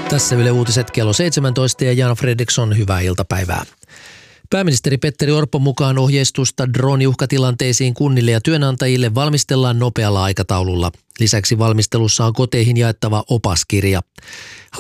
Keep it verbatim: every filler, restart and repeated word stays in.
Tässä Yle Uutiset kello seitsemäntoista ja Jan Fredriksson, hyvää iltapäivää. Pääministeri Petteri Orpon mukaan ohjeistusta drooniuhkatilanteisiin kunnille ja työnantajille valmistellaan nopealla aikataululla. Lisäksi valmistelussa on koteihin jaettava opaskirja.